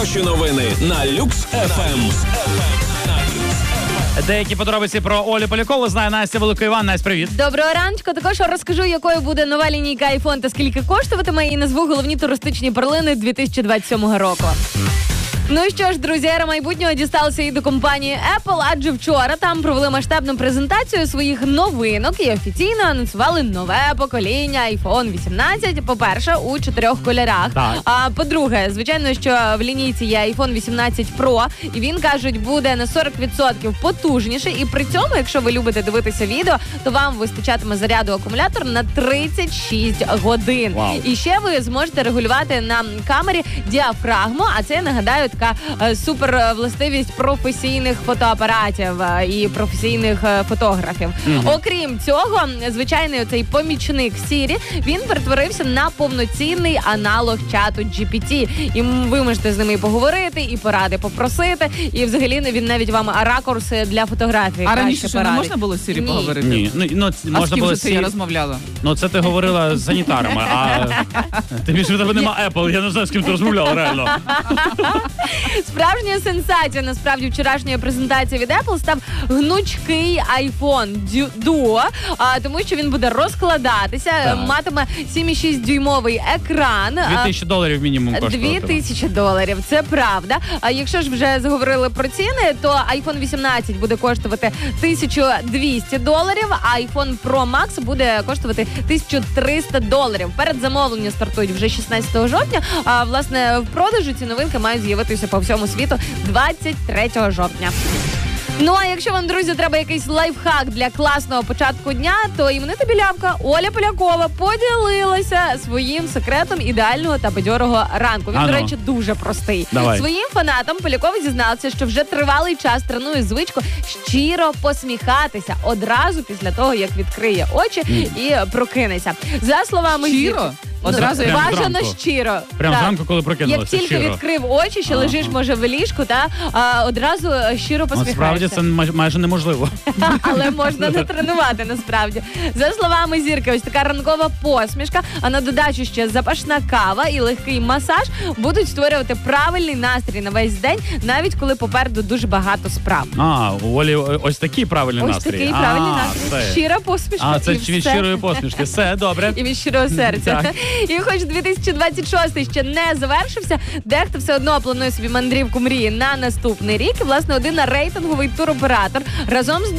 Хороші новини на Люкс ФМ. Деякі подробиці про Олю Полякову знає Настя Великоїван. Настя, привіт. Доброго раночку. Також розкажу, якою буде нова лінійка iPhone та скільки коштуватиме, і назву головні туристичні перлини 2027 року. Ну і що ж, друзі, ера майбутнього дісталася і до компанії Apple, адже вчора там провели масштабну презентацію своїх новинок і офіційно анонсували нове покоління iPhone 18, по-перше, у 4 кольорах. Так. А по-друге, звичайно, що в лінійці є iPhone 18 Pro, і він, кажуть, буде на 40% потужніший, і при цьому, якщо ви любите дивитися відео, то вам вистачатиме заряду акумулятора на 36 годин. Вау. І ще ви зможете регулювати на камері діафрагму, а це, я нагадаю, така супер властивість професійних фотоапаратів і професійних фотографів. Окрім цього, звичайний оцей помічник Siri, він перетворився на повноцінний аналог чату GPT. І ви можете з ними і поговорити, і поради попросити, і взагалі він навіть вам ракурси для фотографії. А раніше що, не можна було з Siri поговорити? Ні, А можна з ким було же ти розмовляла? Ну, це ти говорила з санітарами, а тим більше в тебе нема Apple, я не знаю, з ким ти розмовляла, реально. Справжня сенсація, насправді, вчорашньої презентації від Apple став гнучкий iPhone Duo, тому що він буде розкладатися, матиме 7,6 дюймовий екран. $2000 мінімум коштує. $2000, це правда. А якщо ж вже заговорили про ціни, то iPhone 18 буде коштувати $1200, а iPhone Pro Max буде коштувати $1300. Передзамовлення стартують вже 16 жовтня, а власне в продажу ці новинки мають з'явитися по всьому світу 23 жовтня. Ну, а якщо вам, друзі, треба якийсь лайфхак для класного початку дня, то іменинна білявка Оля Полякова поділилася своїм секретом ідеального та бадьорого ранку. Він, до речі, дуже простий. Давай. Своїм фанатам Полякова зізналася, що вже тривалий час тренує звичку щиро посміхатися одразу після того, як відкриє очі і прокинеться. За словами Щиро? Одразу Прямо бажано зранку. щиро. Прямо Так. зранку, коли прокинулася, Як тільки щиро. відкрив очі, ще лежиш, може, в ліжку, одразу щиро посміхаєшся. Насправді це майже неможливо. Але можна не тренувати, насправді. За словами Зірки, ось така ранкова посмішка, а на додачу ще запашна кава і легкий масаж будуть створювати правильний настрій на весь день, навіть коли попереду дуже багато справ. У Олі ось такий правильний Ось настрій. такий правильний настрій. Все. Щира посмішка. Це і від все. щирої посмішки. Все, добре. І від щирого серця. Так. І хоч 2026 ще не завершився, дехто все одно планує собі мандрівку мрії на наступний рік. І, власне, один рейтинговий туроператор разом з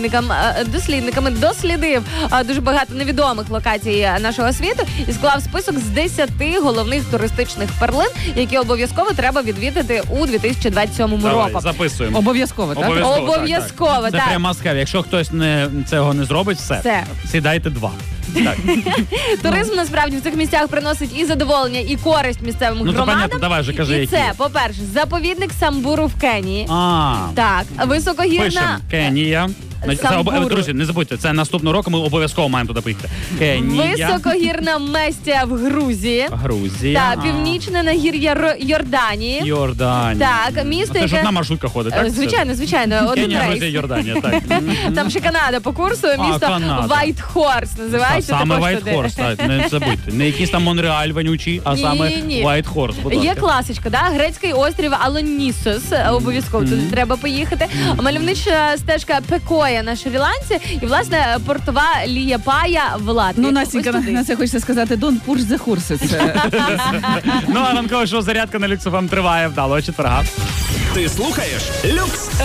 дослідниками дослідив дуже багато невідомих локацій нашого світу і склав список з 10 головних туристичних перлин, які обов'язково треба відвідати у 2027 Давай, році. записуємо. Обов'язково, так? Обов'язково, Це так. прямо must have. Якщо хтось цього не зробить, все. Сідайте 2. Так. Туризм, насправді, в цих місцях приносить і задоволення, і користь місцевим Ну, то громадам. понятно, давай вже кажи, І які. це, по-перше, заповідник Самбуру в Кенії. Так, Пишемо. високогірна... Кенія. Самбуру. Друзі, не забудьте, це наступного року ми обов'язково маємо туди поїхати. Кенія. Високогірна Местія в Грузії. Грузія. Так, північне нагір'я Йорданії. Йорданія. Так, місто, Це ж яке... одна маршрутка ходить, так? Звичайно, один Кенія, Грузія, рейс. Йорданія, так. Там ще Канада по курсу, місто Канада. White Horse називається. Саме також White туди. Horse, так, не забудьте. Не якийсь там Монреаль вонючий, а саме Ні. White Horse, будь ласка. Є класичка, да? Грецький острів Алонісос, обов'язково туди треба поїхати. Мальовнича стежка Пекоя на Шрі-Ланці і, власне, портова Лієпая в Латвії. Ну, Настенька, Ось туди. на це хочеться сказати, don't push the horses. Ну, а ранкове шоу «Зарядка» на Люкс ФМ триває вдалого четверга. Ти слухаєш Люкс